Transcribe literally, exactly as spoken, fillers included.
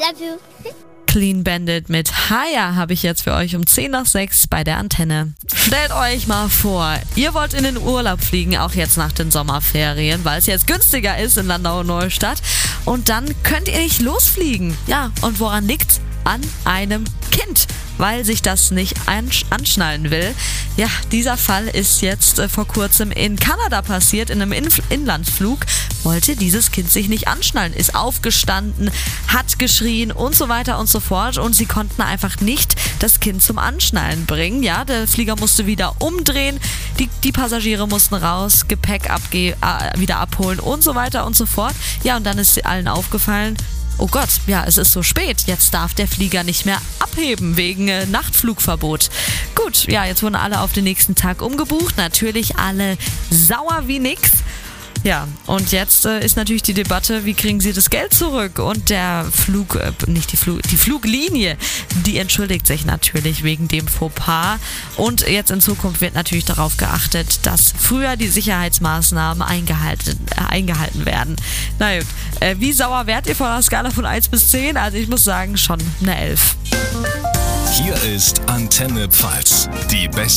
love you. Clean Bandit mit Haya habe ich jetzt für euch um zehn nach sechs bei der Antenne. Stellt euch mal vor, ihr wollt in den Urlaub fliegen, auch jetzt nach den Sommerferien, weil es jetzt günstiger ist in Landau-Neustadt. Und dann könnt ihr nicht losfliegen. Ja, und woran liegt's? An einem Kind, weil sich das nicht anschnallen will. Ja, dieser Fall ist jetzt äh, vor kurzem in Kanada passiert, in einem In- Inlandsflug. Wollte dieses Kind sich nicht anschnallen, ist aufgestanden, hat geschrien und so weiter und so fort. Und sie konnten einfach nicht das Kind zum Anschnallen bringen. Ja, der Flieger musste wieder umdrehen, die, die Passagiere mussten raus, Gepäck abge- äh, wieder abholen und so weiter und so fort. Ja, und dann ist allen aufgefallen, oh Gott, ja, es ist so spät. Jetzt darf der Flieger nicht mehr abheben wegen äh, Nachtflugverbot. Gut, ja, jetzt wurden alle auf den nächsten Tag umgebucht. Natürlich alle sauer wie nix. Ja, und jetzt äh, ist natürlich die Debatte, wie kriegen sie das Geld zurück? Und der Flug, äh, nicht die, Flug, die Fluglinie, die entschuldigt sich natürlich wegen dem Fauxpas. Und jetzt in Zukunft wird natürlich darauf geachtet, dass früher die Sicherheitsmaßnahmen eingehalten, äh, eingehalten werden. Na gut, äh, wie sauer wärt ihr von einer Skala von eins bis zehn? Also ich muss sagen, schon eine elf. Hier ist Antenne Pfalz, die beste